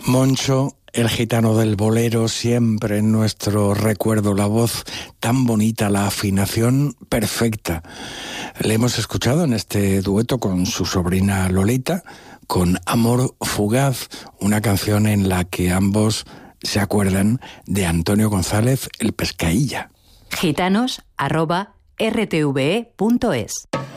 Moncho, el gitano del bolero, siempre en nuestro recuerdo, la voz tan bonita, la afinación perfecta. Le hemos escuchado en este dueto con su sobrina Lolita, con Amor Fugaz, una canción en la que ambos se acuerdan de Antonio González, el Pescailla. gitanos@rtve.es